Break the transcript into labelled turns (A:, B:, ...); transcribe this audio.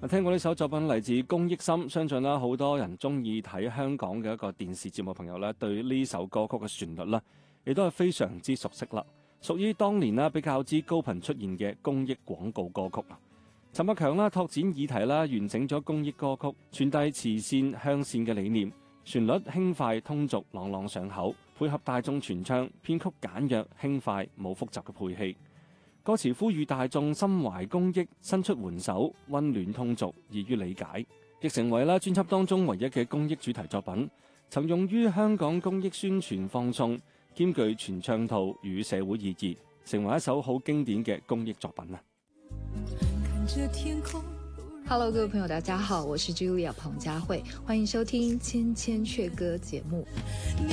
A: 聽過呢首作品嚟自龔憶心，相信啦好多人中意睇香港嘅一個電視節目朋友咧，對呢首歌曲嘅旋律啦，亦都係非常之熟悉啦。屬於當年啦比較之高頻出現嘅公益廣告歌曲。陳百強啦拓展議題啦，完整咗公益歌曲，傳遞慈善向善嘅理念，旋律輕快通俗，朗朗上口，配合大眾傳唱，編曲簡約輕快，冇複雜嘅配器。歌詞呼籲大眾心懷公益，伸出援手，溫暖通俗，易於理解，亦成為啦專輯當中唯一嘅公益主題作品，曾用於香港公益宣傳放送，兼具全唱套與社會意義，成為一首好經典嘅公益作品啊
B: ！Hello， 各位朋友，大家好，我是 Julia 彭佳慧，歡迎收聽《千千闕歌》節目。